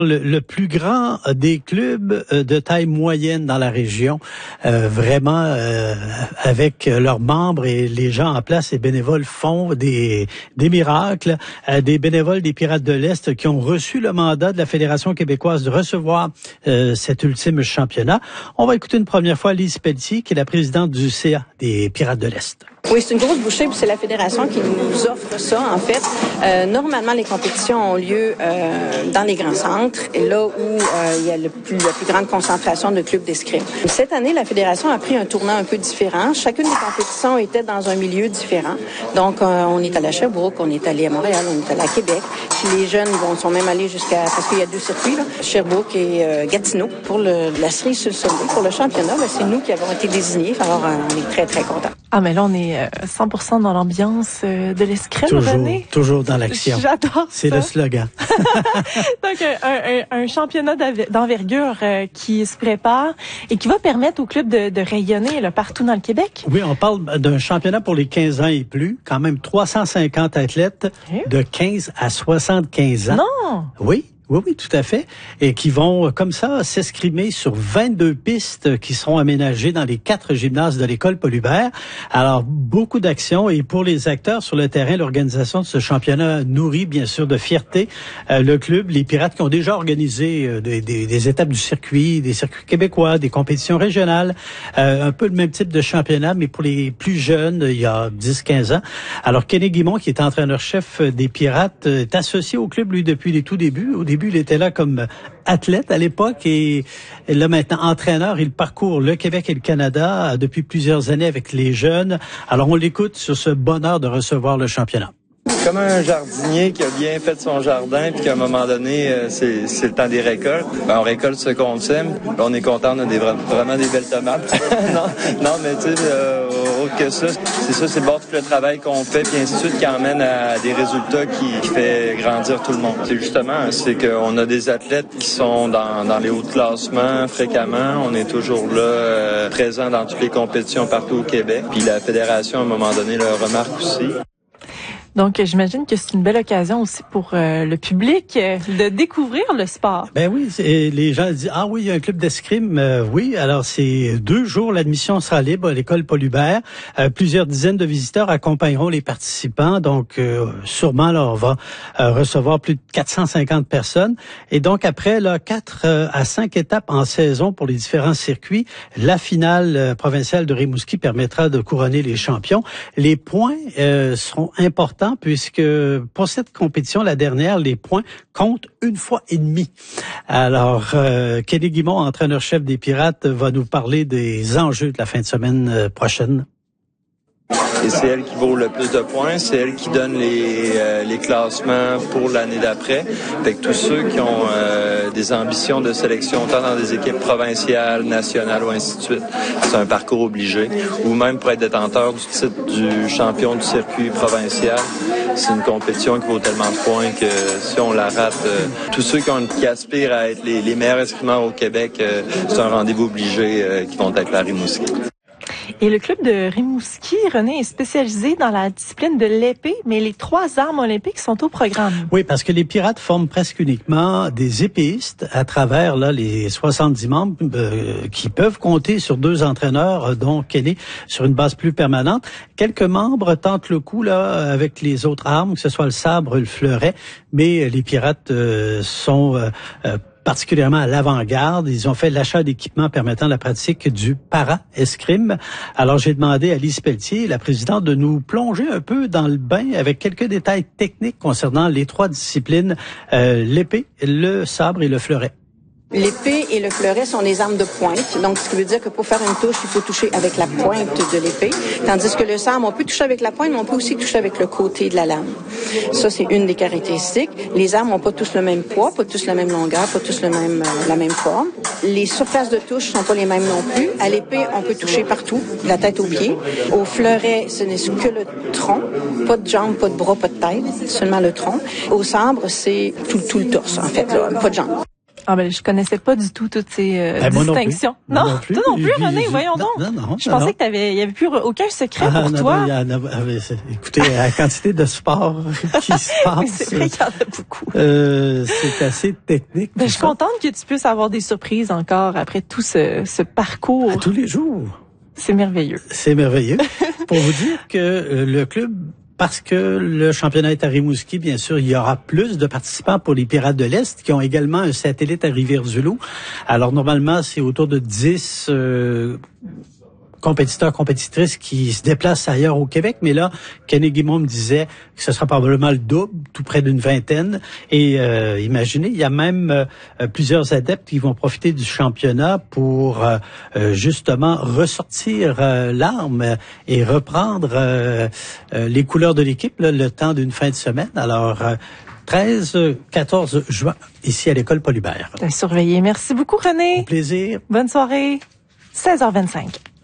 Le plus grand des clubs de taille moyenne dans la région, vraiment avec leurs membres et les gens en place, les bénévoles font des miracles. Des bénévoles des Pirates de l'Est qui ont reçu le mandat de la Fédération québécoise de recevoir cet ultime championnat. On va écouter une première fois Lise Pelletier, qui est la présidente du CA des Pirates de l'Est. Oui, c'est une grosse bouchée, puis c'est la fédération qui nous offre ça, en fait. Normalement, les compétitions ont lieu dans les grands centres, et là où il y a la plus grande concentration de clubs d'escrime. Cette année, la fédération a pris un tournant un peu différent. Chacune des compétitions était dans un milieu différent. Donc, on est allé à Sherbrooke, on est allé à Montréal, on est allé à Québec. Puis les jeunes sont même allés jusqu'à... Parce qu'il y a 2 circuits, là, Sherbrooke et Gatineau. Pour la série sur le sommet, pour le championnat, c'est nous qui avons été désignés. Alors, on est très, très contents. Ah, mais là, on est 100% dans l'ambiance de l'escrime, René. Toujours dans l'action. J'adore ça. C'est le slogan. Donc, un championnat d'envergure qui se prépare et qui va permettre au club de rayonner là, partout dans le Québec. Oui, on parle d'un championnat pour les 15 ans et plus. Quand même 350 athlètes de 15 à 75 ans. Non! Oui. Oui, tout à fait. Et qui vont, comme ça, s'escrimer sur 22 pistes qui seront aménagées dans les 4 gymnases de l'école Paul Hubert. Alors, beaucoup d'actions. Et pour les acteurs sur le terrain, l'organisation de ce championnat nourrit, bien sûr, de fierté le club, les Pirates qui ont déjà organisé des étapes du circuit, des circuits québécois, des compétitions régionales. Un peu le même type de championnat, mais pour les plus jeunes, il y a 10-15 ans. Alors, Kenny Guimont, qui est entraîneur-chef des Pirates, est associé au club, lui, depuis les tout débuts. Au début, il était là comme athlète à l'époque et là maintenant entraîneur. Il parcourt le Québec et le Canada depuis plusieurs années avec les jeunes. Alors on l'écoute sur ce bonheur de recevoir le championnat. Comme un jardinier qui a bien fait son jardin puis qu'à un moment donné, c'est le temps des récoltes. On récolte ce qu'on sème. On est content, on a vraiment des belles tomates. non, mais tu sais, autre que ça, c'est le bon tout le travail qu'on fait puis ainsi de suite qui emmène à des résultats qui fait grandir tout le monde. C'est justement, c'est qu'on a des athlètes qui sont dans les hauts classements fréquemment. On est toujours là, présent dans toutes les compétitions partout au Québec. Puis la fédération, à un moment donné, le remarque aussi. Donc, j'imagine que c'est une belle occasion aussi pour le public de découvrir le sport. Ben oui, les gens disent, ah oui, il y a un club d'escrime. Oui, alors c'est 2 jours, l'admission sera libre à l'école Paul Hubert. Plusieurs dizaines de visiteurs accompagneront les participants. Donc, sûrement, là, on va recevoir plus de 450 personnes. Et donc, après, là, 4 à 5 étapes en saison pour les différents circuits. La finale provinciale de Rimouski permettra de couronner les champions. Les points seront importants puisque pour cette compétition, la dernière, les points comptent 1 fois et demie. Alors, Kenny Guimont, entraîneur-chef des Pirates, va nous parler des enjeux de la fin de semaine prochaine. Et c'est elle qui vaut le plus de points, c'est elle qui donne les classements pour l'année d'après. Fait que tous ceux qui ont des ambitions de sélection, tant dans des équipes provinciales, nationales ou ainsi de suite, c'est un parcours obligé. Ou même pour être détenteur du titre du champion du circuit provincial, c'est une compétition qui vaut tellement de points que si on la rate, tous ceux qui aspirent à être les meilleurs escrimeurs au Québec, c'est un rendez-vous obligé qui vont être la Rimouski. Et le club de Rimouski, René, est spécialisé dans la discipline de l'épée, mais les 3 armes olympiques sont au programme. Oui, parce que les Pirates forment presque uniquement des épéistes à travers là les 70 membres qui peuvent compter sur 2 entraîneurs, dont Kenny, sur une base plus permanente. Quelques membres tentent le coup là avec les autres armes, que ce soit le sabre, le fleuret, mais les Pirates sont particulièrement à l'avant-garde. Ils ont fait l'achat d'équipements permettant la pratique du para-escrime. Alors, j'ai demandé à Lise Pelletier, la présidente, de nous plonger un peu dans le bain avec quelques détails techniques concernant les 3 disciplines, l'épée, le sabre et le fleuret. L'épée et le fleuret sont des armes de pointe. Donc, ce qui veut dire que pour faire une touche, il faut toucher avec la pointe de l'épée. Tandis que le sabre, on peut toucher avec la pointe, mais on peut aussi toucher avec le côté de la lame. Ça, c'est une des caractéristiques. Les armes n'ont pas tous le même poids, pas tous la même longueur, pas tous la même forme. Les surfaces de touche sont pas les mêmes non plus. À l'épée, on peut toucher partout, de la tête aux pieds. Au fleuret, ce n'est que le tronc. Pas de jambes, pas de bras, pas de tête, seulement le tronc. Au sabre, c'est tout le torse, en fait, là, pas de jambes. Ah ben je connaissais pas du tout toutes ces distinctions. Moi non plus. Toi non plus, René, voyons donc. Non, je pensais que il y avait plus aucun secret pour toi. Écoutez, la quantité de sport qui se passe. Oui, c'est vrai qu'il y en a beaucoup. C'est assez technique. Ben, je suis contente que tu puisses avoir des surprises encore après tout ce parcours. À tous les jours. C'est merveilleux. C'est merveilleux. Pour vous dire que le club, parce que le championnat est à Rimouski, bien sûr, il y aura plus de participants pour les Pirates de l'Est qui ont également un satellite à Rivière-du-Loup. Alors, normalement, c'est autour de 10 compétiteurs, compétitrices qui se déplacent ailleurs au Québec. Mais là, Kenny Guimond me disait que ce sera probablement le double, tout près d'une vingtaine. Et imaginez, il y a même plusieurs adeptes qui vont profiter du championnat pour justement ressortir l'arme et reprendre les couleurs de l'équipe le temps d'une fin de semaine. Alors, 13-14 juin, ici à l'école Paul Hubert. Surveillez. Merci beaucoup, René. Au plaisir. Bonne soirée. 16h25.